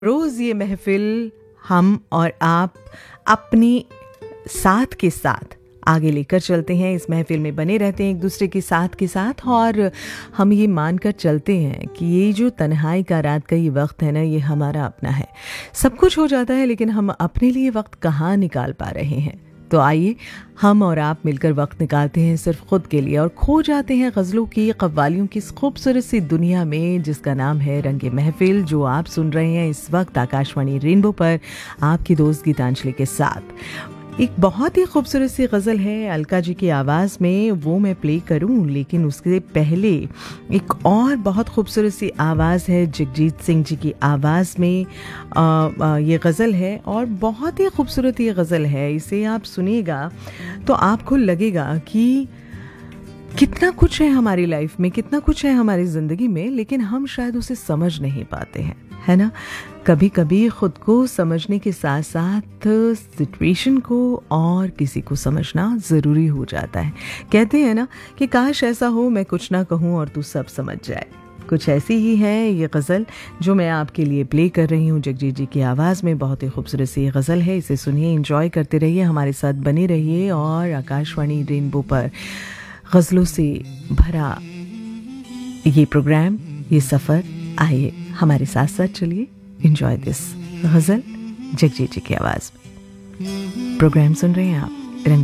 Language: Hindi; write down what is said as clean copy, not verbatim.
रोज़ ये महफ़िल हम और आप अपने साथ के साथ आगे लेकर चलते हैं। इस महफ़िल में बने रहते हैं एक दूसरे के साथ और हम ये मानकर चलते हैं कि ये जो तन्हाई का रात का ये वक्त है ना, ये हमारा अपना है। सब कुछ हो जाता है लेकिन हम अपने लिए वक्त कहाँ निकाल पा रहे हैं। तो आइए हम और आप मिलकर वक्त निकालते हैं सिर्फ खुद के लिए और खो जाते हैं गज़लों की कव्वालियों की इस खूबसूरत सी दुनिया में जिसका नाम है रंगे महफिल, जो आप सुन रहे हैं इस वक्त आकाशवाणी रेनबो पर आपकी दोस्त गीतांजलि के साथ। एक बहुत ही खूबसूरत सी गज़ल है अलका जी की आवाज़ में, वो मैं प्ले करूं, लेकिन उसके पहले एक और बहुत खूबसूरत सी आवाज़ है जगजीत सिंह जी की आवाज़ में। ये गज़ल है और बहुत ही खूबसूरत ये गज़ल है। इसे आप सुनिएगा तो आपको लगेगा कि कितना कुछ है हमारी लाइफ में, कितना कुछ है हमारी ज़िंदगी में, लेकिन हम शायद उसे समझ नहीं पाते हैं, है ना। कभी कभी खुद को समझने के साथ साथ सिचुएशन को और किसी को समझना ज़रूरी हो जाता है। कहते हैं ना कि काश ऐसा हो मैं कुछ ना कहूँ और तू सब समझ जाए। कुछ ऐसी ही है ये गज़ल जो मैं आपके लिए प्ले कर रही हूँ जगजीत जी की आवाज़ में। बहुत ही खूबसूरत सी गज़ल है, इसे सुनिए, एंजॉय करते रहिए, हमारे साथ बने रहिए और आकाशवाणी रेनबो पर गज़लों से भरा ये प्रोग्राम, ये सफ़र, आइए हमारे साथ साथ चलिए। एंजॉय दिस गज़ल जगजीत जी की आवाज़ में। प्रोग्राम सुन रहे हैं आप।